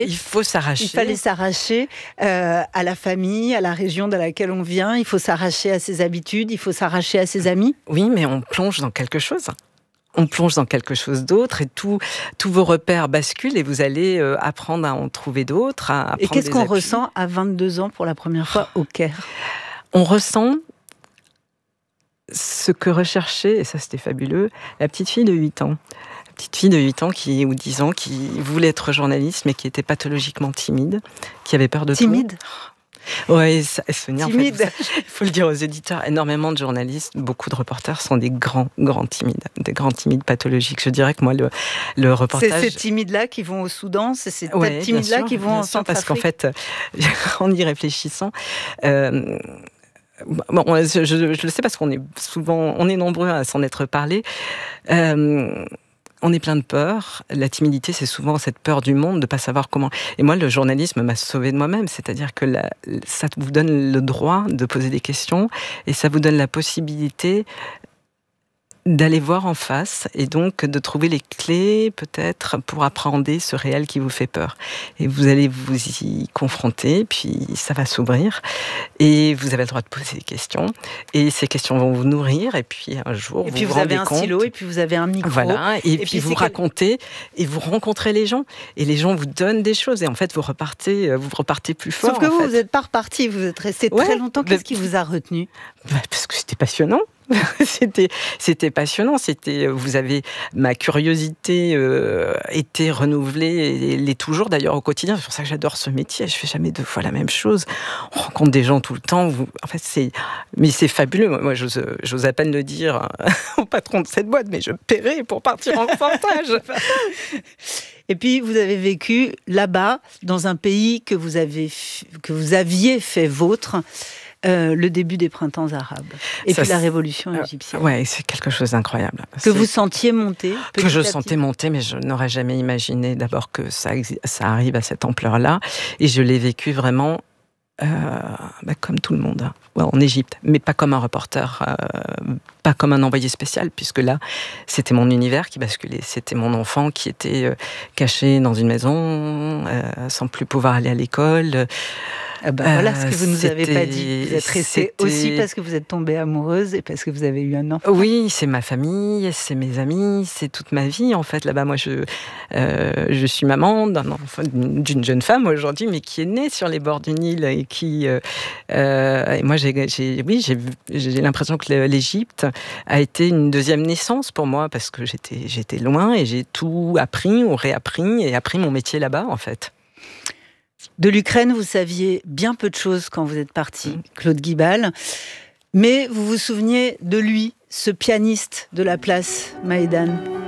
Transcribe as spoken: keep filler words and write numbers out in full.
Il faut s'arracher. Il fallait s'arracher euh, à la famille, à la région dans laquelle on vient. Il faut s'arracher à ses habitudes, il faut s'arracher à ses amis. Oui, mais on plonge dans quelque chose. On plonge dans quelque chose d'autre et tout, tous vos repères basculent et vous allez euh, apprendre à en trouver d'autres. À, à et qu'est-ce qu'on appuis. ressent à vingt-deux ans pour la première fois au Caire ? On ressent ce que recherchait, et ça c'était fabuleux, la petite fille de huit ans. La petite fille de huit ans qui, ou dix ans qui voulait être journaliste mais qui était pathologiquement timide, qui avait peur de timide. tout. Oui, Sonia, timide. En fait, il faut le dire aux éditeurs, énormément de journalistes, beaucoup de reporters sont des grands, grands timides, des grands timides pathologiques. Je dirais que moi, le, le reportage... C'est ces timides-là qui vont au Soudan, c'est ces ouais, timides-là qui vont en sûr, Centrafrique. Parce qu'en fait, en y réfléchissant... Euh, Bon, je, je, je le sais parce qu'on est souvent, on est nombreux à s'en être parlé. Euh, on est plein de peur. La timidité, c'est souvent cette peur du monde, de ne pas savoir comment. Et moi, le journalisme m'a sauvé de moi-même. C'est-à-dire que la, ça vous donne le droit de poser des questions et ça vous donne la possibilité d'aller voir en face et donc de trouver les clés peut-être pour appréhender ce réel qui vous fait peur. Et vous allez vous y confronter, puis ça va s'ouvrir et vous avez le droit de poser des questions et ces questions vont vous nourrir et puis un jour et vous puis vous, vous avez rendez un compte, stylo et puis vous avez un micro. Voilà, et, et puis, puis vous quel... racontez et vous rencontrez les gens et les gens vous donnent des choses et en fait vous repartez, vous repartez plus fort. Sauf que vous, fait. vous n'êtes pas reparti, vous êtes resté ouais, très longtemps. Qu'est-ce bah, qui vous a retenu ? bah, Parce que c'était passionnant. c'était, c'était passionnant. C'était, vous avez ma curiosité euh, était renouvelée et l'est toujours d'ailleurs au quotidien. C'est pour ça que j'adore ce métier. Je fais jamais deux fois la même chose. On rencontre des gens tout le temps. Vous, en fait, c'est, mais c'est fabuleux. Moi, j'ose, j'ose à peine le dire au patron de cette boîte, mais je paierai pour partir en reportage. Et puis, vous avez vécu là-bas, dans un pays que vous avez, que vous aviez fait vôtre. Euh, le début des printemps arabes et ça, puis la révolution égyptienne. Euh, ouais, c'est quelque chose d'incroyable. Que c'est... vous sentiez monter. Que je sentais monter, mais je n'aurais jamais imaginé d'abord que ça, ça arrive à cette ampleur-là. Et je l'ai vécu vraiment euh, bah, comme tout le monde, hein. Ouais, en Égypte, mais pas comme un reporter, euh, pas comme un envoyé spécial, puisque là, c'était mon univers qui basculait. C'était mon enfant qui était euh, caché dans une maison, euh, sans plus pouvoir aller à l'école. Ah bah voilà ce que vous ne nous avez pas dit. Vous êtes restée c'était... aussi parce que vous êtes tombée amoureuse et parce que vous avez eu un enfant. Oui, c'est ma famille, c'est mes amis, c'est toute ma vie en fait. Là-bas, moi, je, euh, je suis maman d'un enfant, d'une jeune femme aujourd'hui, mais qui est née sur les bords du Nil et qui... Euh, euh, et moi, j'ai, j'ai, oui, j'ai, j'ai l'impression que l'Égypte a été une deuxième naissance pour moi parce que j'étais, j'étais loin et j'ai tout appris ou réappris et appris mon métier là-bas en fait. De l'Ukraine, vous saviez bien peu de choses quand vous êtes parti, mmh. Claude Guibal, mais vous vous souveniez de lui, ce pianiste de la place Maïdan.